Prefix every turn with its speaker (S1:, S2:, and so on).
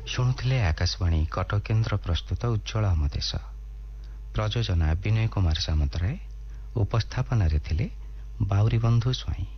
S1: ଶୁଣୁଥିଲେ ଆକାଶବାଣୀ କଟକ କେନ୍ଦ୍ର ପ୍ରସ୍ତୁତ ଉଜ୍ଜ୍ୱଳ ଆମ ଦେଶ। ପ୍ରଯୋଜନା ବିନୟ କୁମାର ସାମନ୍ତରାୟ। ଉପସ୍ଥାପନାରେ ଥିଲେ ବାଉରୀ ବନ୍ଧୁ ସ୍ୱାଇଁ।